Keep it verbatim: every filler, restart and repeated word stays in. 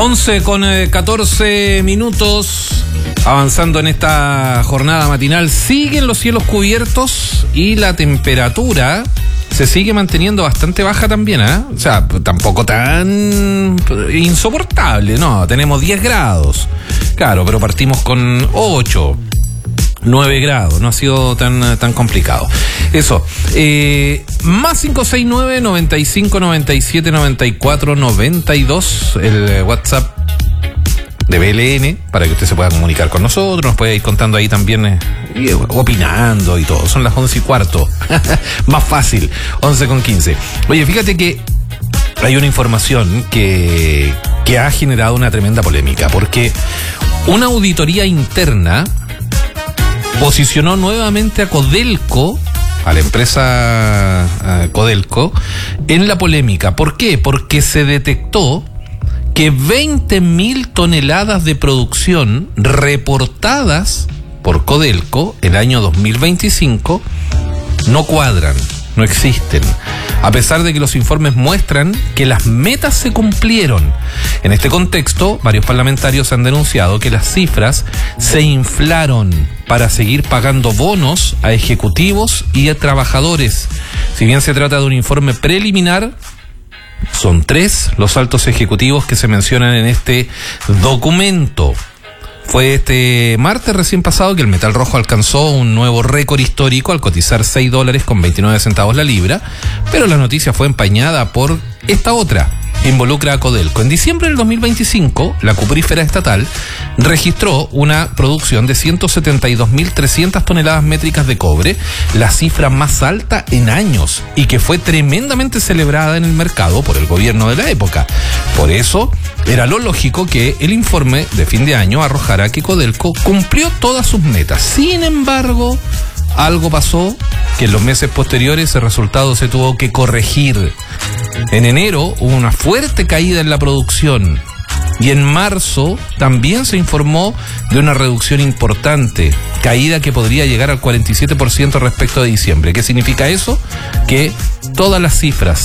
once con catorce minutos, avanzando en esta jornada matinal. Siguen los cielos cubiertos y la temperatura se sigue manteniendo bastante baja también, ¿eh? O sea, tampoco tan insoportable, no, tenemos diez grados, claro, pero partimos con ocho, nueve grados, no ha sido tan, tan complicado. Eso, eh, más cinco seis nueve, noventa y cinco, noventa y siete, noventa y cuatro, noventa y dos, el WhatsApp de B L N, para que usted se pueda comunicar con nosotros, nos puede ir contando ahí también, eh, y, opinando y todo. Son las once y cuarto, más fácil, once con quince. Oye, fíjate que hay una información que, que ha generado una tremenda polémica, porque una auditoría interna posicionó nuevamente a Codelco, a la empresa uh, Codelco, en la polémica. ¿Por qué? Porque se detectó que veinte mil toneladas de producción reportadas por Codelco el año dos mil veinticinco no cuadran, no existen, a pesar de que los informes muestran que las metas se cumplieron. En este contexto, varios parlamentarios han denunciado que las cifras se inflaron para seguir pagando bonos a ejecutivos y a trabajadores. Si bien se trata de un informe preliminar, son tres los altos ejecutivos que se mencionan en este documento. Fue este martes recién pasado que el metal rojo alcanzó un nuevo récord histórico al cotizar seis dólares con veintinueve centavos la libra, pero la noticia fue empañada por esta otra, que involucra a Codelco. En diciembre del dos mil veinticinco, la cuprífera estatal registró una producción de ciento setenta y dos mil trescientas toneladas métricas de cobre, la cifra más alta en años, y que fue tremendamente celebrada en el mercado por el gobierno de la época. Por eso, era lo lógico que el informe de fin de año arrojara que Codelco cumplió todas sus metas. Sin embargo, algo pasó que en los meses posteriores el resultado se tuvo que corregir. En enero hubo una fuerte caída en la producción y en marzo también se informó de una reducción importante, caída que podría llegar al cuarenta y siete por ciento respecto de diciembre. ¿Qué significa eso? Que todas las cifras